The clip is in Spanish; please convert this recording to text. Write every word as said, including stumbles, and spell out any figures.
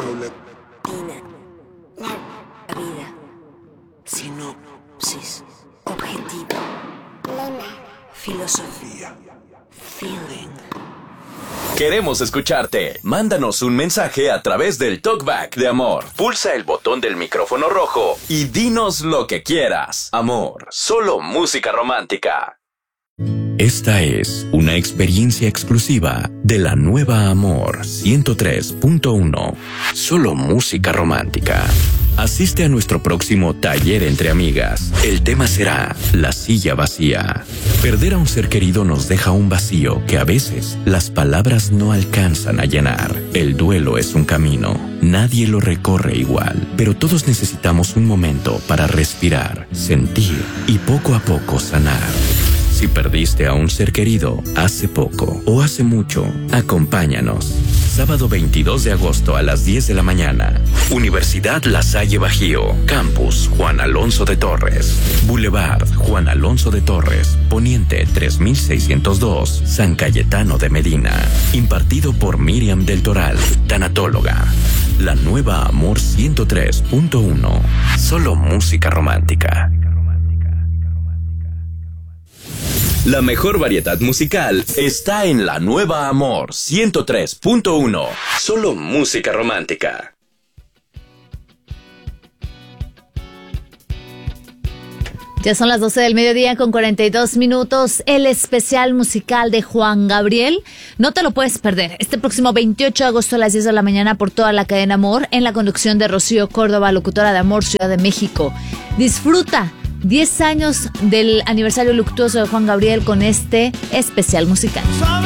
La vida. Sinopsis. Objetivo. Lema. Filosofía. Feeling. Queremos escucharte. Mándanos un mensaje a través del Talkback de Amor. Pulsa el botón del micrófono rojo y dinos lo que quieras. Amor, solo música romántica. Esta es una experiencia exclusiva de la nueva Amor ciento tres punto uno. Solo música romántica. Asiste a nuestro próximo taller entre amigas. El tema será la silla vacía. Perder a un ser querido nos deja un vacío que a veces las palabras no alcanzan a llenar. El duelo es un camino. Nadie lo recorre igual, pero todos necesitamos un momento para respirar, sentir y poco a poco sanar. Si perdiste a un ser querido hace poco o hace mucho, acompáñanos. Sábado veintidós de agosto a las diez de la mañana. Universidad La Salle Bajío. Campus Juan Alonso de Torres. Boulevard Juan Alonso de Torres. Poniente tres mil seiscientos dos. San Cayetano de Medina. Impartido por Miriam del Toral, tanatóloga. La nueva Amor ciento tres punto uno. Solo música romántica. La mejor variedad musical está en la nueva Amor ciento tres punto uno. Solo música romántica. Ya son las doce del mediodía con cuarenta y dos minutos. El especial musical de Juan Gabriel. No te lo puedes perder. Este próximo veintiocho de agosto a las diez de la mañana por toda la cadena Amor, en la conducción de Rocío Córdoba, locutora de Amor Ciudad de México. Disfruta diez años del aniversario luctuoso de Juan Gabriel con este especial musical.